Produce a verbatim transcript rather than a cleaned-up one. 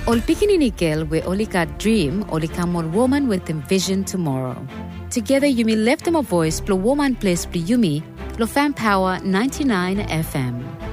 Ol pikininikil we olika dream olika mon woman with a vision tomorrow. Together Yumi left them a voice plo woman place plo Yumi, plo fan power ninety-nine F M.